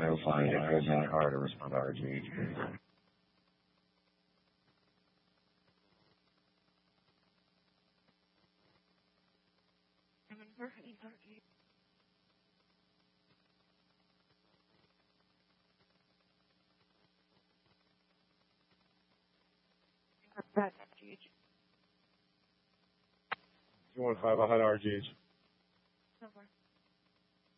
I will find it could not hard to respond to RGH. You want 5 ahead RGH.